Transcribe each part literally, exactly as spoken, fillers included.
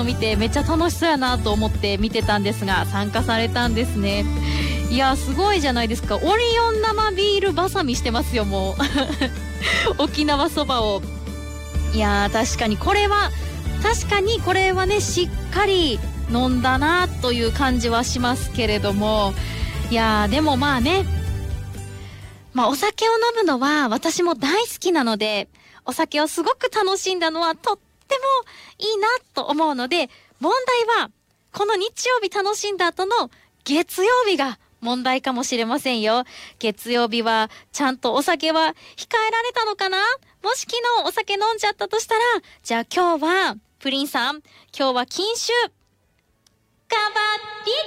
の見てめっちゃ楽しそうやなと思って見てたんですが、参加されたんですね。いやすごいじゃないですか。オリオン生ビールバサミしてますよもう沖縄そばを。いやー確かにこれは確かにこれはねしっかり飲んだなという感じはしますけれども、いやーでもまあね、まあお酒を飲むのは私も大好きなので、お酒をすごく楽しんだのはとってもいいなと思うので、問題はこの日曜日楽しんだ後の月曜日が問題かもしれませんよ。月曜日はちゃんとお酒は控えられたのかな。もし昨日お酒飲んじゃったとしたら、じゃあ今日はプリンさん、今日は禁酒カバディ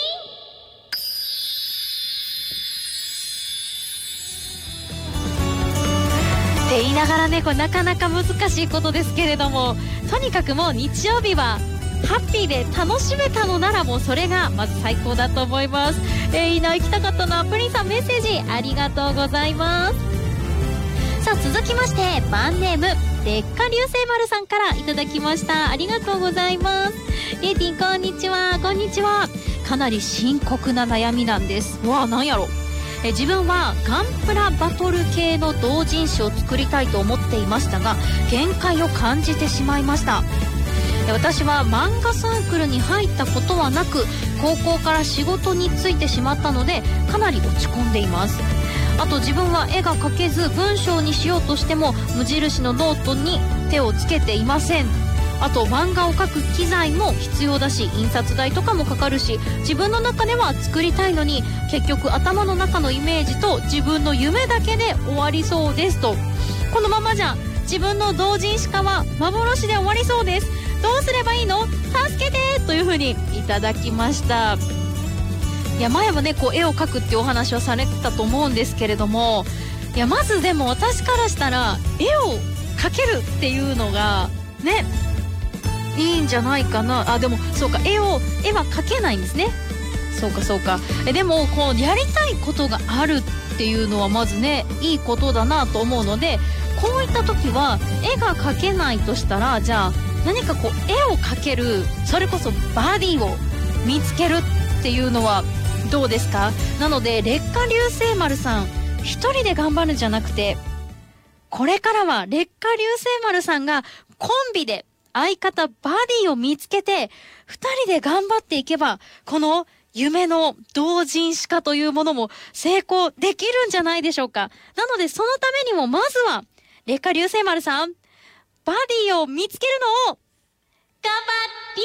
ディって言いながらね、これなかなか難しいことですけれども、とにかくもう日曜日はハッピーで楽しめたのならもうそれがまず最高だと思います。えー、いいな、行きたかったな。プリンさんメッセージありがとうございます。さあ続きましてバンネーム劣化流星丸さんからいただきました。ありがとうございます。レイティンこんにちは。こんにちは。かなり深刻な悩みなんです。うわ、なんやろ。え自分はガンプラバトル系の同人誌を作りたいと思っていましたが、限界を感じてしまいました。私は漫画サークルに入ったことはなく、高校から仕事に就いてしまったのでかなり落ち込んでいます。あと自分は絵が描けず、文章にしようとしても無印のノートに手をつけていません。あと漫画を描く機材も必要だし、印刷代とかもかかるし、自分の中では作りたいのに結局頭の中のイメージと自分の夢だけで終わりそうですと。このままじゃ自分の同人誌化は幻で終わりそうです。どうすればいいの？助けてというふうにいただきました。いや前もねこう絵を描くっていうお話をされてたと思うんですけれども、いやまずでも私からしたら絵を描けるっていうのがねいいんじゃないかな。あでもそうか、絵を絵は描けないんですね。そうかそうか。えでもこうやりたいことがあるっていうのはまずねいいことだなと思うので、こういった時は絵が描けないとしたら、じゃあ何かこう絵を描ける、それこそバディを見つけるっていうのはどうですか？なので劣化流星丸さん一人で頑張るんじゃなくて、これからは劣化流星丸さんがコンビで相方バディを見つけて二人で頑張っていけば、この夢の同人誌化というものも成功できるんじゃないでしょうか。なのでそのためにもまずは劣化流星丸さん、バディを見つけるのを頑張って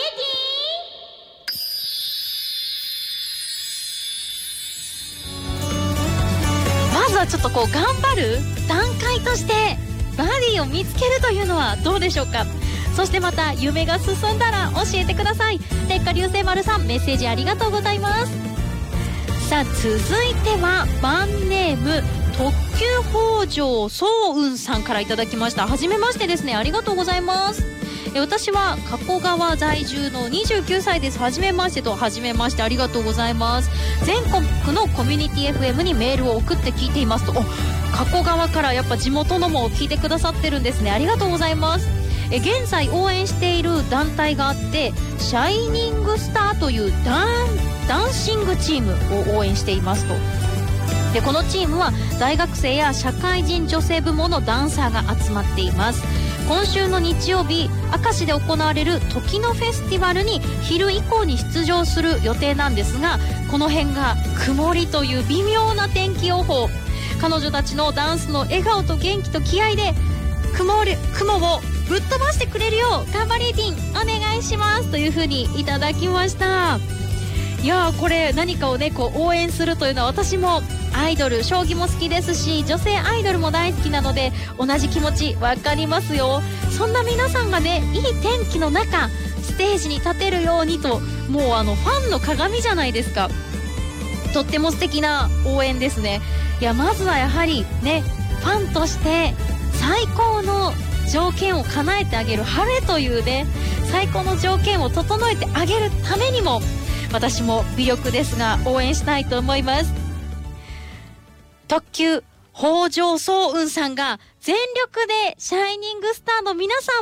ー。まずはちょっとこう頑張る段階としてバディを見つけるというのはどうでしょうか。そしてまた夢が進んだら教えてください。劣化流星丸さんメッセージありがとうございます。さあ続いてはバンネーム特急北条総雲さんからいただきました。はじめましてですね。ありがとうございます。え私は加古川在住のにじゅうきゅうさいです。はじめましてと、はじめまして、ありがとうございます。全国のコミュニティ エフエム にメールを送って聞いていますと。お、加古川からやっぱ地元のも聞いてくださってるんですね。ありがとうございます。え現在応援している団体があって、シャイニングスターというダンダンシングチームを応援していますと。でこのチームは大学生や社会人女性部門のダンサーが集まっています。今週の日曜日、明石で行われる時のフェスティバルに昼以降に出場する予定なんですが、この辺が曇りという微妙な天気予報。彼女たちのダンスの笑顔と元気と気合で雲り雲をぶっ飛ばしてくれるよう頑張りティンお願いしますという風にいただきました。いやーこれ何かをねこう応援するというのは、私もアイドル将棋も好きですし、女性アイドルも大好きなので同じ気持ちわかりますよ。そんな皆さんがねいい天気の中ステージに立てるようにと、もうあのファンの鏡じゃないですか。とっても素敵な応援ですね。いやまずはやはりねファンとして最高の条件を叶えてあげる、晴れというね最高の条件を整えてあげるためにも、私も微力ですが応援したいと思います。特急北条早雲さんが全力でシャイニングスターの皆さん